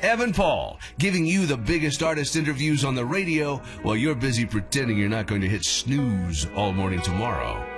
Evan Paul, giving you the biggest artist interviews on the radio while you're busy pretending you're not going to hit snooze all morning tomorrow.